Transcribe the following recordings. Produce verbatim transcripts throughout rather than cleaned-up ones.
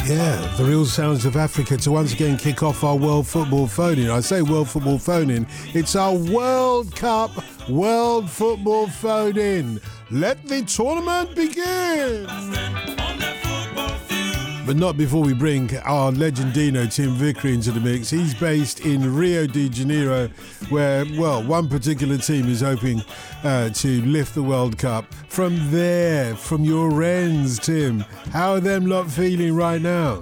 Yeah, the real sounds of Africa to once again kick off our World Football Phone-In. I say World Football Phone-In, it's our World Cup World Football Phone-In. Let the tournament begin! But not before we bring our legendino Tim Vickery into the mix. He's based in Rio de Janeiro, where, well, one particular team is hoping uh, to lift the World Cup. From there, from your ends, Tim, how are them lot feeling right now?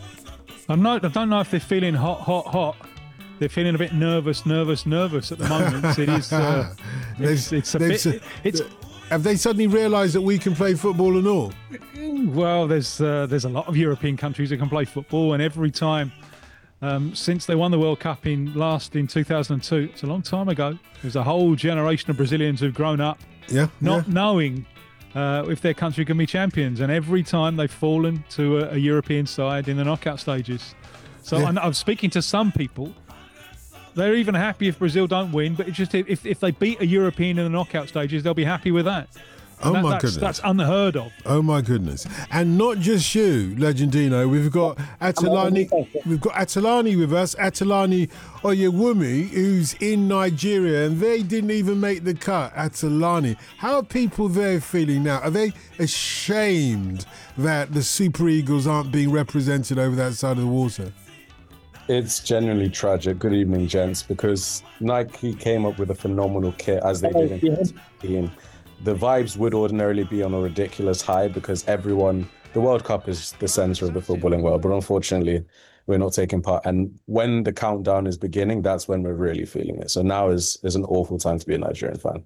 I'm not, I don't know if they're feeling hot, hot, hot. They're feeling a bit nervous, nervous, nervous at the moment. It is, uh, it's, it's a bit... It's, Have they suddenly realised that we can play football and all? Well, there's uh, there's a lot of European countries that can play football, and every time um, since they won the World Cup in last in two thousand two, it's a long time ago. There's a whole generation of Brazilians who've grown up, yeah, not yeah. knowing uh, if their country can be champions, and every time they've fallen to a, a European side in the knockout stages. So yeah. I'm speaking to some people. They're even happy if Brazil don't win, but it's just if, if they beat a European in the knockout stages, they'll be happy with that. And oh that, my that's, goodness. That's unheard of. Oh my goodness. And not just you, Legendino. We've got Atalani we've got Atalani with us, Atalani Oyewumi, who's in Nigeria, and they didn't even make the cut. Atalani. How are people there feeling now? Are they ashamed that the Super Eagles aren't being represented over that side of the water? It's genuinely tragic. Good evening, gents, because Nike came up with a phenomenal kit as they did in fifteen. The vibes would ordinarily be on a ridiculous high because everyone, the World Cup is the center of the footballing world, but unfortunately, we're not taking part. And when the countdown is beginning, that's when we're really feeling it. So now is, is an awful time to be a Nigerian fan.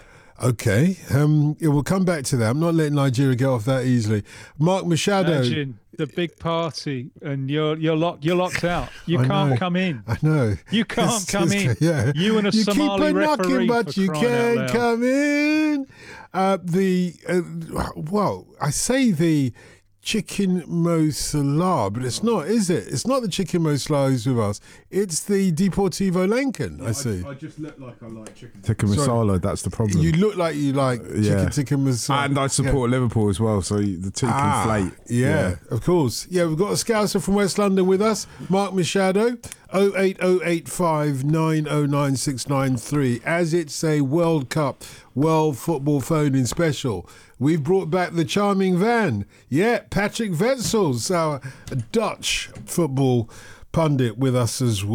Okay, um, yeah, we'll come back to that. I'm not letting Nigeria get off that easily. Mark Machado. Imagine the big party and you're you're locked you're locked out. You I can't know, come in. I know. You can't it's, come it's, in. Yeah. You and a you Somali keep on referee, knocking, but you can't come in. Uh, the uh, well, I say the chicken mo salah, but it's not, is it? It's not the chicken mo salah who's with us. It's the Deportivo Lincoln. Yeah, I see. I, I just look like I like chicken. Tikka masala, that's the problem. You look like you like uh, yeah. chicken tikka masala. And I support yeah. Liverpool as well, so the two ah, conflate. Yeah, yeah, of course. Yeah, we've got a Scouser from West London with us, Mark Machado, oh eight oh eight five nine oh nine six nine three. As it's a World Cup World Football Phone-In special, we've brought back the charming Van. Yeah, Patrick Wetsels, our Dutch football pundit with us as well.